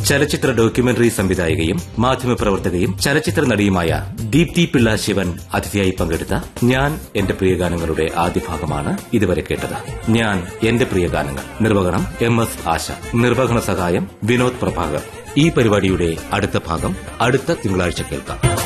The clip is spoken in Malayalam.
ചലച്ചിത്ര ഡോക്യുമെന്ററി സംവിധായികയും മാധ്യമപ്രവർത്തകയും ചലച്ചിത്ര നടിയുമായ ദീപ്തി പിള്ള ശിവൻ അതിഥിയായി പങ്കെടുത്ത ഞാൻ എന്റെ പ്രിയഗാനങ്ങളുടെ ആദ്യ ഭാഗമാണ് ഇതുവരെ കേട്ടത്. ഞാൻ എന്റെ പ്രിയഗാനങ്ങൾ. നിർവഹണം MS ആശ. നിർവഹണ സഹായം വിനോദ് പ്രഭാകർ. ഈ പരിപാടിയുടെ അടുത്ത ഭാഗം അടുത്ത തിങ്കളാഴ്ച കേൾക്കാം.